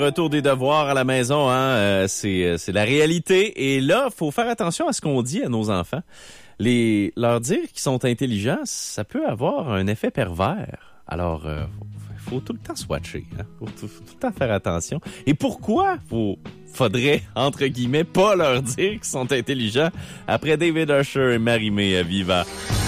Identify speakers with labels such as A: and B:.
A: Retour des devoirs à la maison, hein, c'est la réalité. Et là, faut faire attention à ce qu'on dit à nos enfants. Leur dire qu'ils sont intelligents, ça peut avoir un effet pervers. Alors, faut tout le temps se watcher, hein? Faut tout le temps faire attention. Et pourquoi faudrait, entre guillemets, pas leur dire qu'ils sont intelligents? Après David Usher et Marie-Mé à Viva.